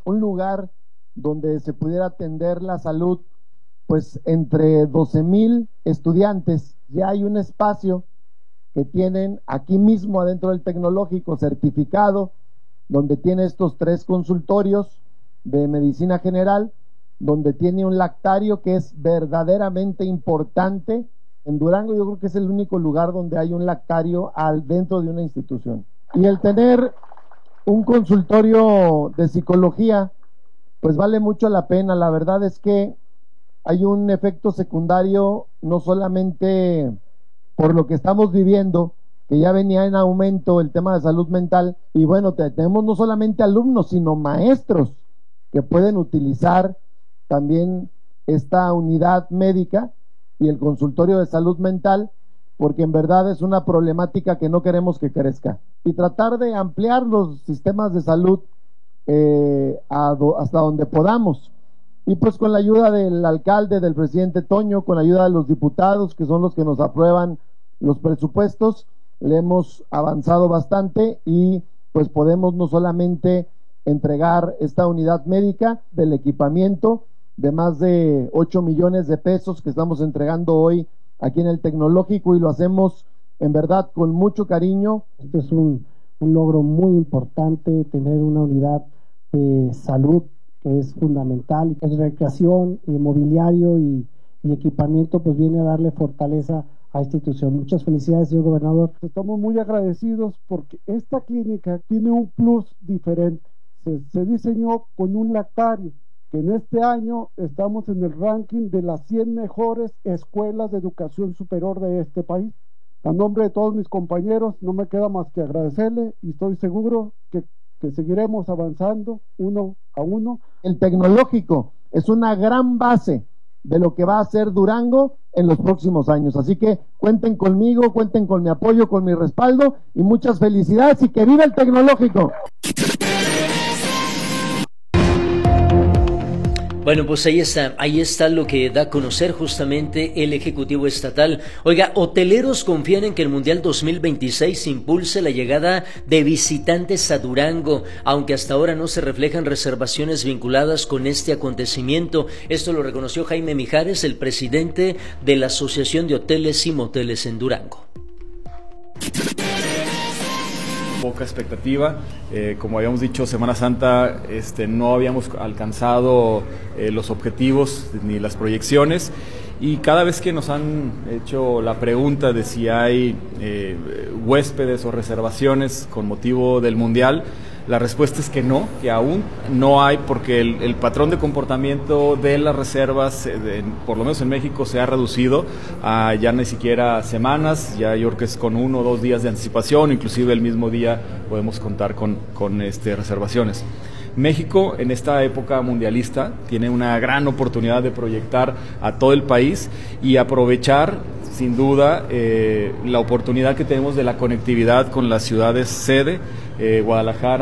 un lugar donde se pudiera atender la salud, pues entre 12,000 estudiantes. Ya hay un espacio que tienen aquí mismo adentro del tecnológico certificado, donde tiene estos 3 consultorios de medicina general, donde tiene un lactario que es verdaderamente importante. En Durango yo creo que es el único lugar donde hay un lactario dentro de una institución. Y el tener un consultorio de psicología, pues vale mucho la pena. La verdad es que hay un efecto secundario, no solamente por lo que estamos viviendo, que ya venía en aumento el tema de salud mental, y bueno, tenemos no solamente alumnos, sino maestros que pueden utilizar también esta unidad médica y el consultorio de salud mental, porque en verdad es una problemática que no queremos que crezca. Y tratar de ampliar los sistemas de salud hasta donde podamos. Y pues con la ayuda del alcalde, del presidente Toño, con la ayuda de los diputados, que son los que nos aprueban los presupuestos, le hemos avanzado bastante y pues podemos no solamente entregar esta unidad médica del equipamiento de más de 8 millones de pesos que estamos entregando hoy aquí en el tecnológico, y lo hacemos en verdad con mucho cariño. Este es un logro muy importante, tener una unidad de salud que es fundamental, es recreación, mobiliario y equipamiento, pues viene a darle fortaleza a esta institución. Muchas felicidades, señor gobernador. Estamos muy agradecidos porque esta clínica tiene un plus diferente. Se diseñó con un lactario, que en este año estamos en el ranking de las 100 mejores escuelas de educación superior de este país. A nombre de todos mis compañeros, no me queda más que agradecerle y estoy seguro que seguiremos avanzando uno a uno. El tecnológico es una gran base de lo que va a ser Durango en los próximos años, así que cuenten conmigo, cuenten con mi apoyo, con mi respaldo, y muchas felicidades, y que viva el tecnológico. Bueno, pues ahí está lo que da a conocer justamente el Ejecutivo Estatal. Oiga, hoteleros confían en que el Mundial 2026 impulse la llegada de visitantes a Durango, aunque hasta ahora no se reflejan reservaciones vinculadas con este acontecimiento. Esto lo reconoció Jaime Mijares, el presidente de la Asociación de Hoteles y Moteles en Durango. Poca expectativa, como habíamos dicho, Semana Santa no habíamos alcanzado los objetivos ni las proyecciones, y cada vez que nos han hecho la pregunta de si hay huéspedes o reservaciones con motivo del Mundial, la respuesta es que no, que aún no hay, porque el patrón de comportamiento de las reservas, por lo menos en México, se ha reducido a ya ni siquiera semanas, ya yo creo que es con 1 o 2 días de anticipación, inclusive el mismo día podemos contar con reservaciones. México en esta época mundialista tiene una gran oportunidad de proyectar a todo el país y aprovechar sin duda la oportunidad que tenemos de la conectividad con las ciudades sede, Guadalajara,